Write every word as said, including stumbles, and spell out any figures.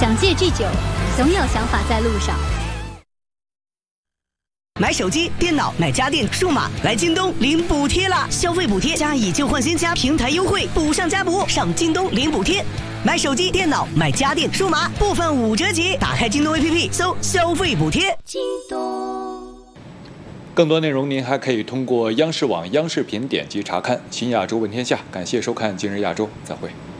想戒拒酒，总有想法在路上。 买手机、电脑、买家电、数码，来京东领补贴啦！消费补贴加以旧换新加平台优惠，补上加补，上京东领补贴。买手机、电脑、买家电、数码，部分五折起。打开京东 A P P， 搜消费补贴。京东。 更多内容您还可以通过央视网、央视频点击查看。新亚洲问天下，感谢收看今日亚洲，再会。